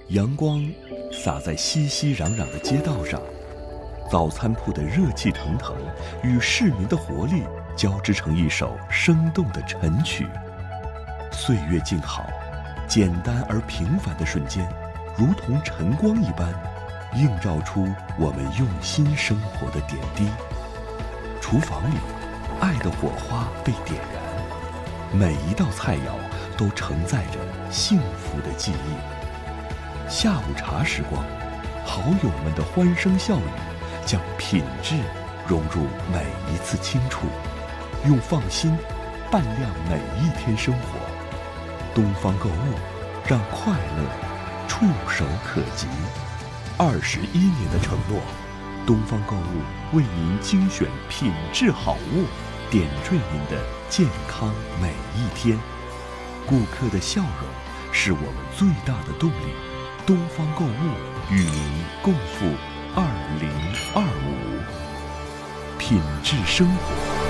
阳光洒在熙熙攘攘的街道上，早餐铺的热气腾腾与市民的活力交织成一首生动的晨曲。岁月静好，简单而平凡的瞬间，如同晨光一般，映照出我们用心生活的点滴。厨房里，爱的火花被点燃，每一道菜肴都承载着幸福的记忆。下午茶时光，好友们的欢声笑语，将品质融入每一次清楚，用放心伴亮每一天生活。东方购物，让快乐触手可及。21年的承诺，东方购物为您精选品质好物，点缀您的健康每一天。顾客的笑容是我们最大的动力。东方购物与您共赴2025，品质生活，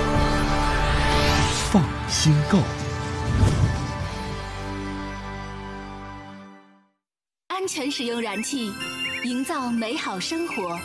放心购。 安全使用燃气，营造美好生活。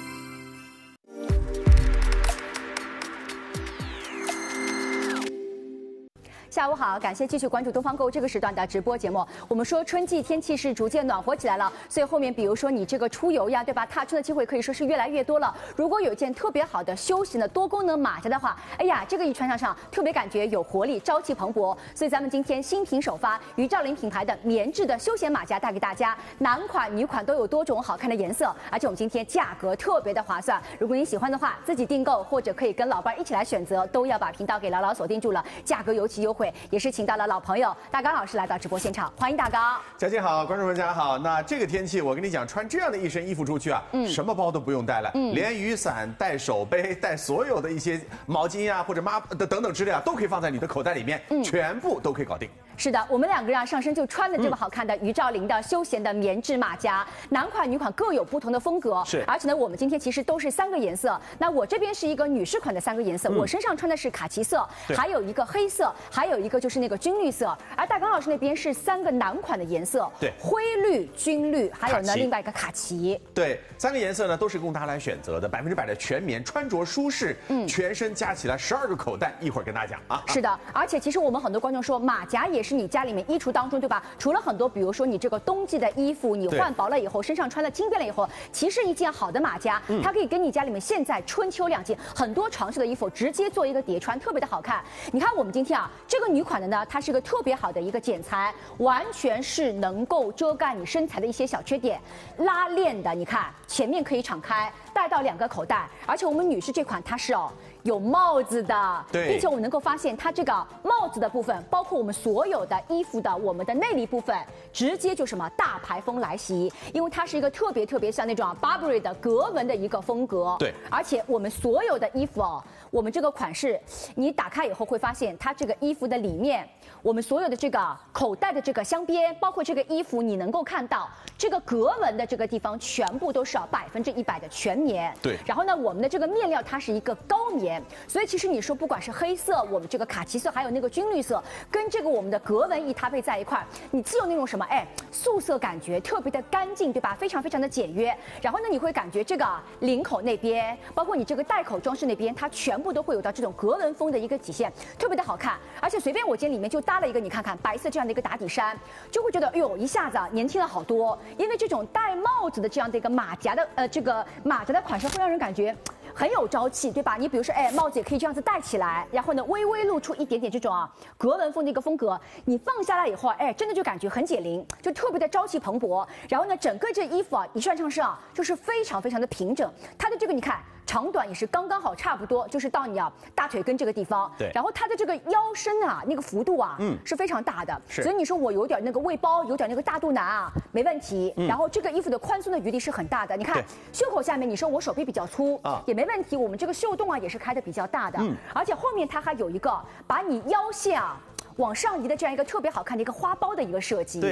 下午好，感谢继续关注东方购物这个时段的直播节目。我们说春季天气是逐渐暖和起来了，所以后面比如说你这个出游呀，对吧？踏春的机会可以说是越来越多了。如果有一件特别好的休闲的多功能马甲的话，哎呀，这个一穿上，特别感觉有活力，朝气蓬勃。所以咱们今天新品首发，于兆麟品牌的棉质的休闲马甲带给大家，男款女款都有多种好看的颜色，而且我们今天价格特别的划算。如果您喜欢的话，自己订购或者可以跟老伴一起来选择，都要把频道给牢牢锁定住了，价格尤其优惠。也是请到了老朋友大刚老师来到直播现场，欢迎大刚。 佳姐好，观众们大家好。那这个天气，我跟你讲，穿这样的一身衣服出去啊，什么包都不用带了，连雨伞、带手杯、带所有的一些毛巾呀、或者等等之类啊，都可以放在你的口袋里面，全部都可以搞定。 是的，我们两个人上身就穿的这么好看的于兆麟的休闲的棉质马甲，男款女款各有不同的风格。 是， 而且呢，我们今天其实都是3个颜色。那我这边是一个女士款的3个颜色，我身上穿的是卡其色，还有一个黑色，还有一个就是那个军绿色。而大刚老师那边是3个男款的颜色， 对， 灰绿、军绿，还有呢另外一个卡其。 对，3个颜色呢都是供大家来选择的，100%的全棉，穿着舒适，全身加起来12个口袋，一会儿跟大家讲啊。 是的，而且其实我们很多观众说，马甲也是你家里面衣橱当中，对吧？除了很多，比如说你这个冬季的衣服，你换薄了以后，身上穿了轻便了以后，其实一件好的马甲，它可以跟你家里面现在春秋2季很多长袖的衣服直接做一个叠穿，特别的好看。你看我们今天啊，这个女款的呢，它是一个特别好的一个剪裁，完全是能够遮盖你身材的一些小缺点，拉链的，你看前面可以敞开，带到2个口袋，而且我们女士这款它是有帽子的，并且我们能够发现它这个帽子的部分，包括我们所有的衣服的我们的内里部分，直接就什么大排风来袭，因为它是一个特别像那种Burberry 的格纹的一个风格。 对， 而且我们所有的衣服我们这个款式，你打开以后会发现，它这个衣服的里面，我们所有的这个口袋的这个镶边，包括这个衣服，你能够看到这个格纹的这个地方，全部都是100%的全棉。 对， 然后呢，我们的这个面料它是一个高棉。所以其实你说不管是黑色，我们这个卡其色，还有那个军绿色，跟这个我们的格纹一搭配在一块，你既有那种什么素色感觉，特别的干净，对吧？非常的简约。然后呢，你会感觉这个领口那边，包括你这个带口装饰那边，它全部都会有到这种格纹风的一个体现，特别的好看。而且随便我今天里面就搭了一个，你看看白色这样的一个打底衫，就会觉得哎呦一下子年轻了好多。因为这种戴帽子的这样的一个马甲的这个马甲的款式，会让人感觉很有朝气，对吧？你比如说，帽子也可以这样子戴起来，然后呢，微微露出一点点这种格纹风的一个风格。你放下来以后，真的就感觉很解铃，就特别的朝气蓬勃。然后呢，整个这衣服一穿上身就是非常的平整。它的这个你看。长短也是刚刚好，差不多就是到你大腿根这个地方。 对。 然后它的这个腰身那个幅度是非常大的。 是。 所以你说我有点那个胃包，有点那个大肚腩没问题。然后这个衣服的宽松的余地是很大的。你看袖口下面，你说我手臂比较粗也没问题。我们这个袖洞也是开的比较大的。而且后面它还有一个把你腰线往上移的这样一个特别好看的一个花苞的一个设计。 对。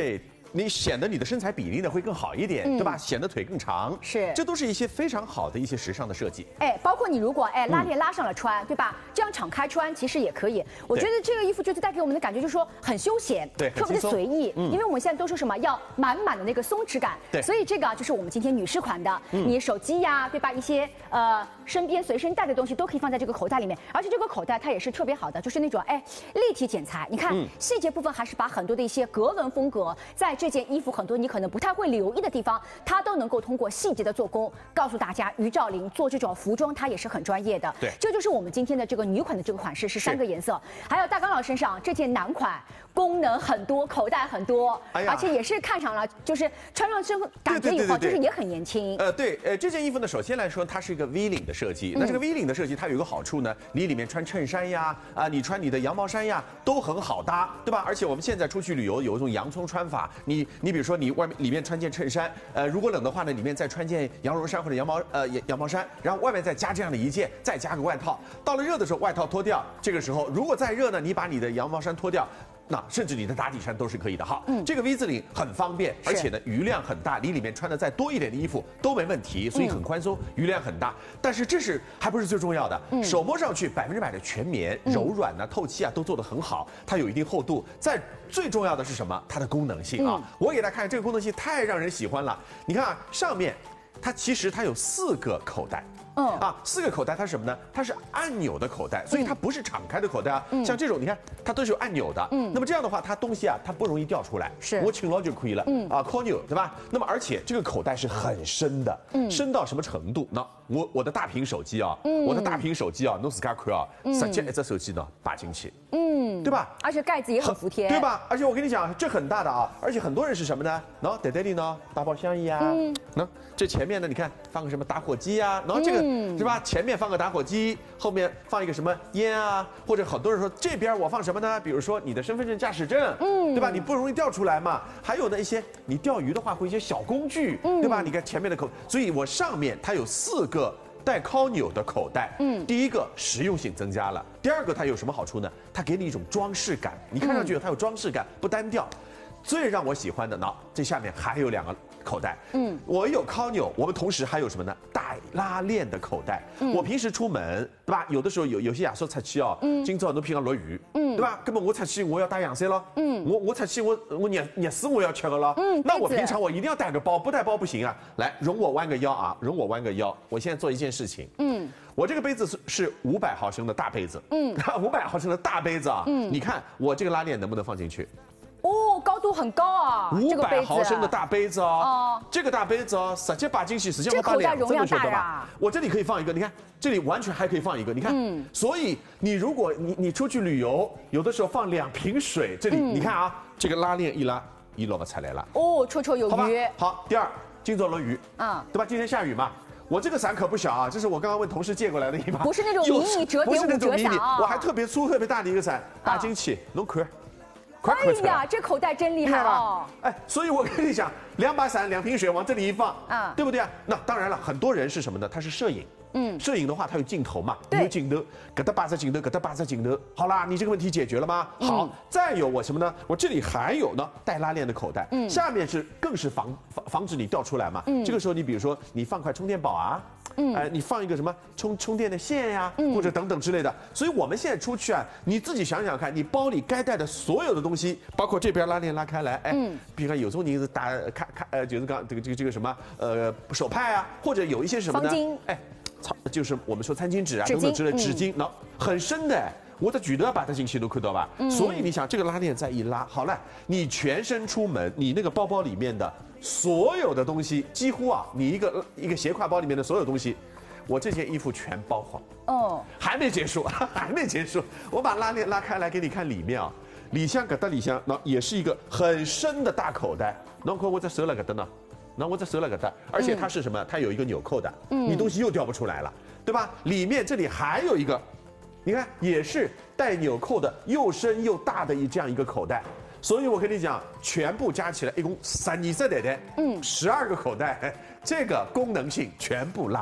你显得你的身材比例呢会更好一点，对吧？显得腿更长， 是， 这都是一些非常好的一些时尚的设计。 哎，包括你如果拉链拉上了穿，对吧？这样敞开穿其实也可以。我觉得这个衣服就是带给我们的感觉就是说很休闲， 对， 特别的随意。因为我们现在都说什么要满满的那个松弛感， 对， 所以这个就是我们今天女士款的，你手机呀，对吧？一些身边随身带的东西都可以放在这个口袋里面，而且这个口袋它也是特别好的，就是那种立体剪裁。你看细节部分还是把很多的一些格纹风格，在这件衣服很多你可能不太会留意的地方，它都能够通过细节的做工告诉大家，于兆林做这种服装它也是很专业的。 对， 这就是我们今天的这个女款的这个款式是3个颜色，还有大刚老师身上这件男款功能很多，口袋很多，而且也是看上了，就是穿上之后感觉以后就是也很年轻。 这件衣服呢，首先来说它是一个 V 领的设计。那这个 V 领的设计它有一个好处呢，你里面穿衬衫呀，你穿你的羊毛衫呀，都很好搭，对吧？而且我们现在出去旅游有一种洋葱穿法，你比如说你里面穿件衬衫，如果冷的话呢，里面再穿件羊绒衫或者羊毛衫，然后外面再加这样的一件，再加个外套。到了热的时候，外套脱掉，这个时候如果再热呢，你把你的羊毛衫脱掉。那甚至你的打底衫都是可以的哈，这个 V 字领很方便，而且呢余量很大，你里面穿的再多一点的衣服都没问题，所以很宽松，余量很大。但是这还不是最重要的，手摸上去100%的全棉，柔软呢、透气啊都做得很好，它有一定厚度。最重要的是什么？它的功能性啊！我给大家看这个功能性太让人喜欢了。你看啊，上面它其实有4个口袋。4个口袋它是什么呢？它是按钮的口袋，所以它不是敞开的口袋啊。像这种你看，它都是有按钮的。那么这样的话，它东西啊，它不容易掉出来。 是， 我轻捞就可以了。扣钮对吧？那么而且这个口袋是很深的，深到什么程度？那我的大屏手机啊，侬自家看啊，直接一只手机呢拔进去。对吧？ 而且盖子也很服帖， 对吧？而且我跟你讲，这很大的啊，而且很多人是什么呢？然后袋袋里呢，大包香衣啊，那这前面呢，你看放个什么打火机啊，然后这个是吧？前面放个打火机，后面放一个什么烟啊，或者很多人说这边我放什么呢？比如说你的身份证、驾驶证，对吧？你不容易掉出来嘛。还有呢一些你钓鱼的话会一些小工具，对吧？你看前面的口，所以我上面它有4个。带扣钮的口袋，第一个实用性增加了，第二个它有什么好处呢？它给你一种装饰感，你看上去它有装饰感，不单调。最让我喜欢的呢，这下面还有2个口袋，我有扣钮，我们同时还有什么呢？带拉链的口袋。我平时出门，对吧？有的时候有些亚叔出去哦，今朝侬平常落雨，对吧？根本我出去我要打阳伞咯，我出去我热死我要吃个咯，那我平常我一定要带个包，不带包不行啊。来，容我弯个腰啊，我现在做一件事情，我这个杯子是500毫升的大杯子，500毫升的大杯子啊，你看我这个拉链能不能放进去？ 高度很高啊 ，500毫升的大杯子哦，这个大杯子哦，直接把进去，实际上我把2真的觉得吧，我这里可以放一个，你看这里完全还可以放一个，你看，所以你如果你出去旅游，有的时候放2瓶水，这里你看啊，这个拉链一拉，一落不出来了， 绰绰有余。 好，第二，今朝落雨，对吧？今天下雨嘛。我这个伞可不小啊，这是我刚刚问同事借过来的一把， 不是那种迷你折叠五折伞啊， 我还特别粗、特别大的一个伞，大进去，侬看。 哎呀，这口袋真厉害哦！ 所以我跟你讲，2把伞、2瓶水往这里一放，对不对啊？那当然了，很多人是什么呢？他是摄影，摄影的话，它有镜头嘛，有镜头，给它8只镜头，给它8只镜头，好啦，你这个问题解决了吗？好，再有我什么呢？我这里还有呢，带拉链的口袋，下面更是防止你掉出来嘛。这个时候你比如说你放块充电宝啊。你放一个什么充电的线呀，或者等等之类的。所以我们现在出去啊，你自己想想看，你包里该带的所有的东西，包括这边拉链拉开来，比如有时候你是打就是刚这个什么手帕啊，或者有一些什么呢？就是我们说餐巾纸啊等等之类纸巾，那很深的。我的举都要把它进去都看到吧，所以你想这个拉链再一拉，好了，你全身出门，你那个包包里面的所有的东西，几乎啊，你一个斜挎包里面的所有东西，我这件衣服全包好。还没结束，还没结束，我把拉链拉开来给你看里面啊，里箱搿搭里箱，那也是一个很深的大口袋，侬看我这手了搿搭呢，那我这手了搿搭，而且它是什么？它有一个纽扣的，你东西又掉不出来了，对吧？里面这里还有一个。你看，也是带纽扣的，又深又大的这样一个口袋，所以我跟你讲，全部加起来一共32袋袋，12个口袋，这个功能性全部拉满。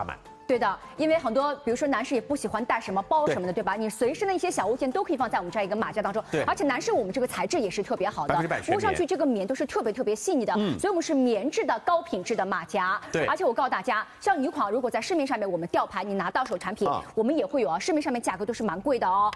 对的，因为很多比如说男士也不喜欢带什么包什么的，对吧？你随身的一些小物件都可以放在我们这样一个马甲当中。 对， 而且男士我们这个材质也是特别好的 ，100% 摸上去这个棉都是特别细腻的，所以我们是棉质的高品质的马甲。 对， 而且我告诉大家，像女款如果在市面上面我们吊牌，你拿到手产品，我们也会有啊，市面上面价格都是蛮贵的哦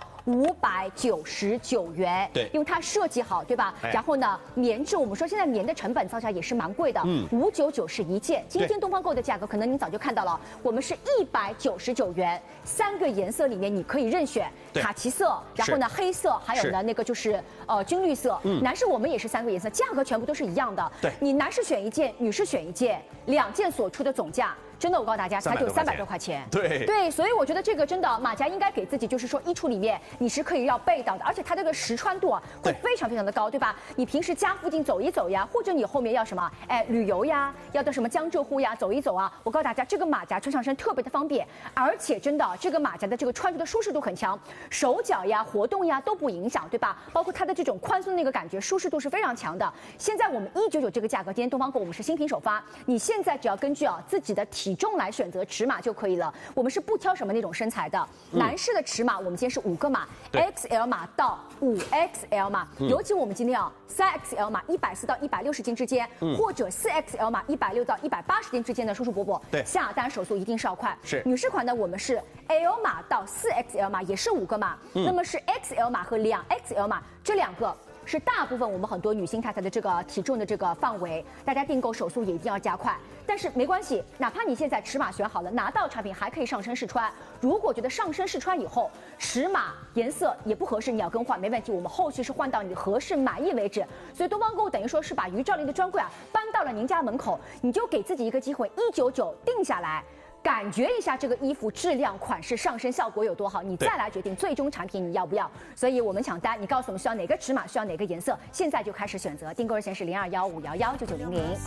，599元。 对， 因为它设计好，对吧？然后呢，棉质我们说现在棉的成本造价也是蛮贵的，599是一件。今天东方购的价格可能您早就看到了，我们是199元，3个颜色里面你可以任选，卡其色，然后呢黑色，还有呢那个就是军绿色。男士我们也是3个颜色，价格全部都是一样的。 对， 你男士选一件，女士选一件，2件所出的总价。真的，我告诉大家，才就300多块钱。 对， 所以我觉得这个真的马甲应该给自己，就是说衣橱里面你是可以要备到的，而且它这个实穿度啊会非常的高，对吧？你平时家附近走一走呀，或者你后面要什么，旅游呀，要到什么江浙沪呀走一走啊，我告诉大家，这个马甲穿上身特别的方便，而且真的这个马甲的这个穿着的舒适度很强，手脚呀、活动呀都不影响，对吧？包括它的这种宽松的那个感觉，舒适度是非常强的。现在我们199这个价格，今天东方购我们是新品首发，你现在只要根据自己的体重来选择尺码就可以了，我们是不挑什么那种身材的。男士的尺码我们今天是5个码 ，XL 码到5XL 码，尤其我们今天3XL 码140到160斤之间，或者4XL 码160到180斤之间的叔叔伯伯，下单手速一定是要快。 是女士款呢，我们是 L 码到4XL 码也是5个码，那么是 XL 码和2XL 码这2个。是大部分我们很多女性太太的这个体重的这个范围，大家订购手速也一定要加快。但是没关系，哪怕你现在尺码选好了，拿到产品还可以上身试穿。如果觉得上身试穿以后尺码颜色也不合适，你要更换没问题，我们后续是换到你合适满意为止。所以东方购等于说是把于兆林的专柜搬到了您家门口，你就给自己一个机会，199定下来。感觉一下这个衣服质量、款式、上身效果有多好，你再来决定最终产品你要不要。所以我们抢单，你告诉我们需要哪个尺码，需要哪个颜色，现在就开始选择。订购热线是0215119900。